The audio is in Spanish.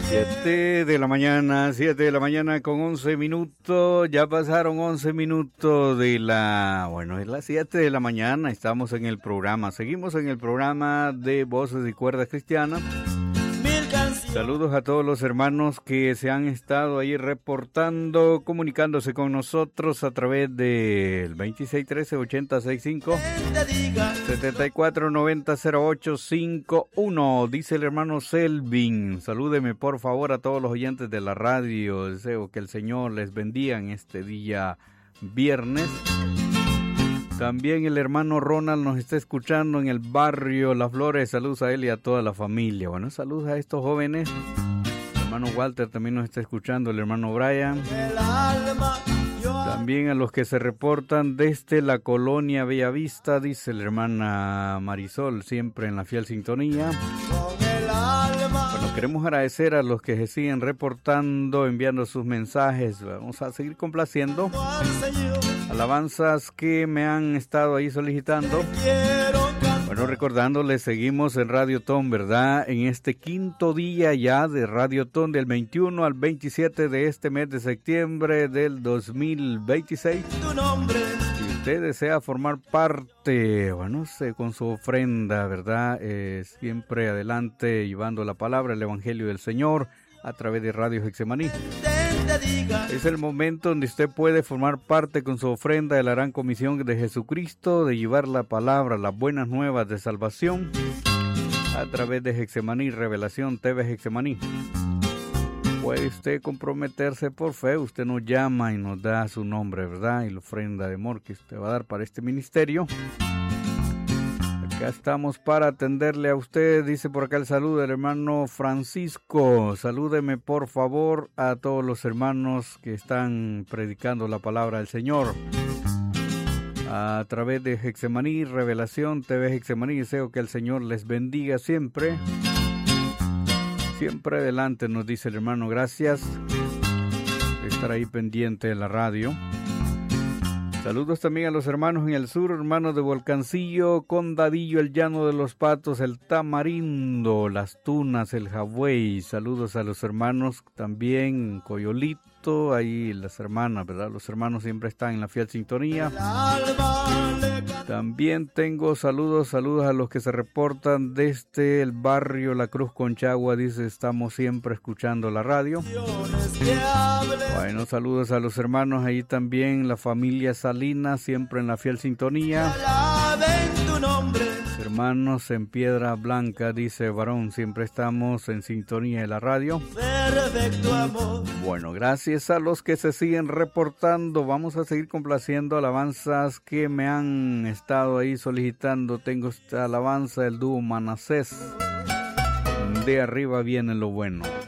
7 de la mañana con 11 minutos, ya pasaron 11 minutos es las 7 de la mañana, estamos en el programa, seguimos en el programa de Voces y Cuerdas Cristianas. Saludos a todos los hermanos que se han estado ahí reportando, comunicándose con nosotros a través del 2613-8065, 74900851. Dice el hermano Selvin, salúdeme por favor a todos los oyentes de la radio. Deseo que el Señor les bendiga en este día viernes. También el hermano Ronald nos está escuchando en el barrio Las Flores. Saludos a él y a toda la familia. Bueno, saludos a estos jóvenes. El hermano Walter también nos está escuchando, el hermano Brian. También a los que se reportan desde la colonia Bellavista, dice la hermana Marisol, siempre en la fiel sintonía. Bueno, queremos agradecer a los que se siguen reportando, enviando sus mensajes. Vamos a seguir complaciendo alabanzas que me han estado ahí solicitando. Bueno, recordándoles, seguimos en Radio Ton, ¿verdad? En este quinto día ya de Radio Ton, del 21 al 27 de este mes de septiembre del 2026. Si usted desea formar parte, bueno, con su ofrenda, ¿verdad? Siempre adelante llevando la palabra, el Evangelio del Señor a través de Radio Getsemaní. Es el momento donde usted puede formar parte con su ofrenda de la gran comisión de Jesucristo de llevar la palabra, las buenas nuevas de salvación a través de Getsemaní, Revelación TV Getsemaní. Puede usted comprometerse por fe, usted nos llama y nos da su nombre, ¿verdad? Y la ofrenda de amor que usted va a dar para este ministerio. Acá estamos para atenderle a usted, dice por acá el saludo del hermano Francisco. Salúdeme por favor a todos los hermanos que están predicando la palabra del Señor a través de Getsemaní, Revelación TV Getsemaní. Deseo que el Señor les bendiga siempre. Siempre adelante, nos dice el hermano, gracias por estar ahí pendiente de la radio. Saludos también a los hermanos en el sur, hermanos de Volcancillo, Condadillo, el Llano de los Patos, el Tamarindo, Las Tunas, el Jagüey. Saludos a los hermanos también, Coyolito, ahí las hermanas, ¿verdad? Los hermanos siempre están en la fiel sintonía. También tengo saludos a los que se reportan desde el barrio La Cruz Conchagua. Dice, estamos siempre escuchando la radio. Bueno, saludos a los hermanos ahí también, la familia Salinas, siempre en la fiel sintonía. Hermanos en Piedra Blanca, dice Varón, siempre estamos en sintonía de la radio. Bueno, gracias a los que se siguen reportando. Vamos a seguir complaciendo alabanzas que me han estado ahí solicitando. Tengo esta alabanza del dúo Manasés. De arriba viene lo bueno.